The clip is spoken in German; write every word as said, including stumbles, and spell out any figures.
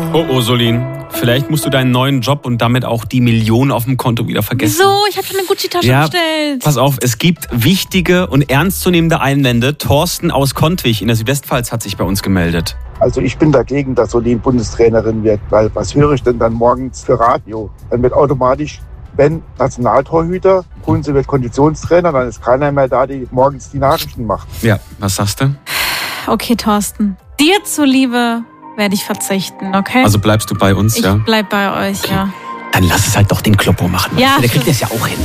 Oh, oh, Solin. Vielleicht musst du deinen neuen Job und damit auch die Millionen auf dem Konto wieder vergessen. Wieso? Ich habe schon eine Gucci-Tasche ja, bestellt. Pass auf, es gibt wichtige und ernstzunehmende Einwände. Thorsten aus Kontwig in der Südwestpfalz hat sich bei uns gemeldet. Also ich bin dagegen, dass Solin Bundestrainerin wird, weil was höre ich denn dann morgens für Radio? Dann wird automatisch, wenn Nationaltorhüter, Kunze wird Konditionstrainer, dann ist keiner mehr da, die morgens die Nachrichten macht. Ja, was sagst du? Okay, Thorsten. Dir zuliebe werde ich verzichten, okay? Also bleibst du bei uns, ich ja? Ich bleib bei euch, ja. Dann lass es halt doch den Kloppo machen. Ja, der kriegt das ja auch hin.